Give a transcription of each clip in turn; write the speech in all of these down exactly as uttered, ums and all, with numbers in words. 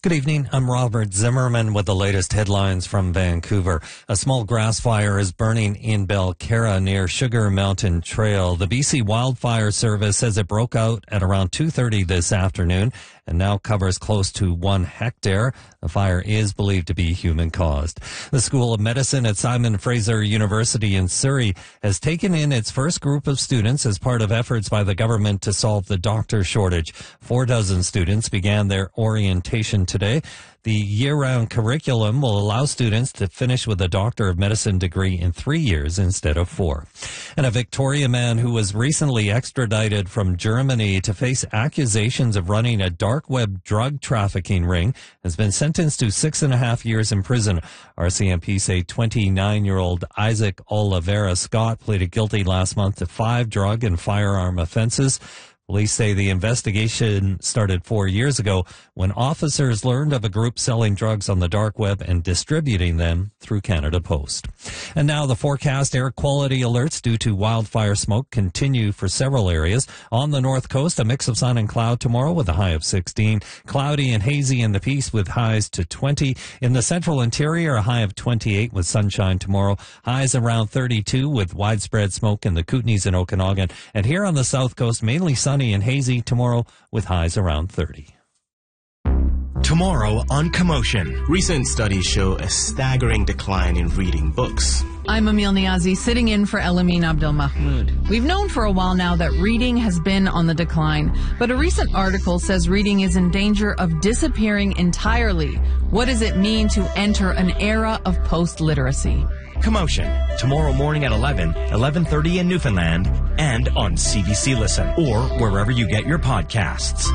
Good evening. I'm Robert Zimmerman with the latest headlines from Vancouver. A small grass fire is burning in Belcarra near Sugar Mountain Trail. The B C Wildfire Service says it broke out at around two thirty this afternoon and now covers close to one hectare. The fire is believed to be human-caused. The School of Medicine at Simon Fraser University in Surrey has taken in its first group of students as part of efforts by the government to solve the doctor shortage. Four dozen students began their orientation today. The year-round curriculum will allow students to finish with a Doctor of Medicine degree in three years instead of four. And a Victoria man who was recently extradited from Germany to face accusations of running a dark web drug trafficking ring has been sentenced to six and a half years in prison. R C M P say twenty-nine-year-old Isaac Oliveira Scott pleaded guilty last month to five drug and firearm offenses. Police say the investigation started four years ago when officers learned of a group selling drugs on the dark web and distributing them through Canada Post. And now the forecast: air quality alerts due to wildfire smoke continue for several areas. On the north coast, a mix of sun and cloud tomorrow with a high of sixteen. Cloudy and hazy in the Peace with highs to twenty. In the central interior, a high of twenty-eight with sunshine tomorrow. Highs around thirty-two with widespread smoke in the Kootenays and Okanagan. And here on the south coast, mainly sunny and hazy tomorrow with highs around thirty. Tomorrow on Commotion. Recent studies show a staggering decline in reading books. I'm Emil Niazi, sitting in for Elamin Abdel Mahmoud. We've known for a while now that reading has been on the decline, but a recent article says reading is in danger of disappearing entirely. What does it mean to enter an era of post-literacy? Commotion, tomorrow morning at eleven, eleven thirty in Newfoundland, and on C B C Listen, or wherever you get your podcasts.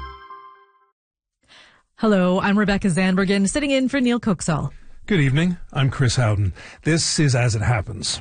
Hello, I'm Rebecca Zandbergen, sitting in for Neil Cooksall. Good evening, I'm Chris Howden. This is As It Happens.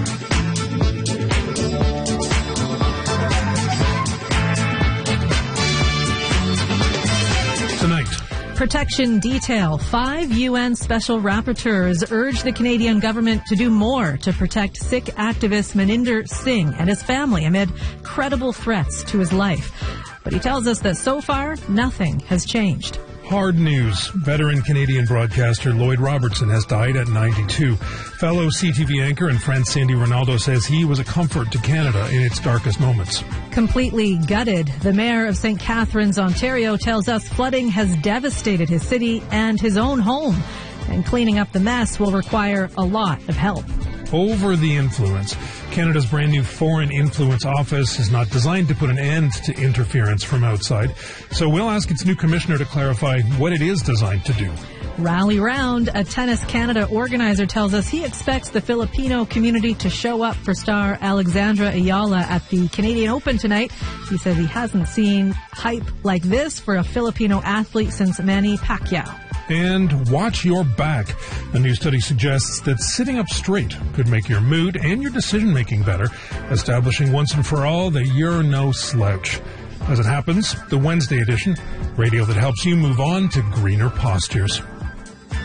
Tonight, Protection detail. Five U N special rapporteurs urge the Canadian government to do more to protect Sikh activist Maninder Singh and his family amid credible threats to his life. But he tells us that so far, nothing has changed. hard news. Veteran Canadian broadcaster Lloyd Robertson has died at ninety-two. Fellow C T V anchor and friend Sandy Ronaldo says he was a comfort to Canada in its darkest moments. Completely gutted, the mayor of Saint Catharines, Ontario, tells us flooding has devastated his city and his own home, and cleaning up the mess will require a lot of help. Over the Influence. Canada's brand new Foreign Influence Office is not designed to put an end to interference from outside, so we'll ask its new commissioner to clarify what it is designed to do. Rally Round, a Tennis Canada organizer, tells us he expects the Filipino community to show up for star Alexandra Ayala at the Canadian Open tonight. He says he hasn't seen hype like this for a Filipino athlete since Manny Pacquiao. And watch your back. A new study suggests that sitting up straight could make your mood and your decision-making better, establishing once and for all that you're no slouch. As it happens, the Wednesday edition, radio that helps you move on to greener pastures.